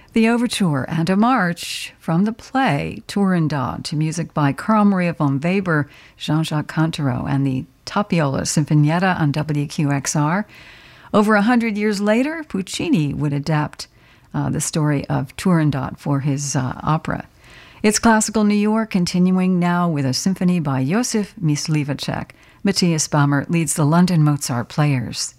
The overture and a march from the play Turandot to music by Carl Maria von Weber, Jean-Jacques Cantero, and the Tapiola Sinfonietta on WQXR. Over 100 years later, Puccini would adapt the story of Turandot for his opera. It's Classical New York, continuing now with a symphony by Josef Myslivacek. Matthias Bammer leads the London Mozart Players.